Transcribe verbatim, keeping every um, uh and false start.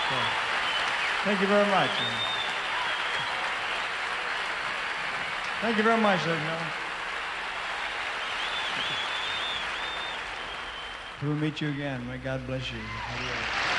So, thank you very much. Thank you very much, ladies and gentlemen. We'll meet you again. May God bless you. Adios.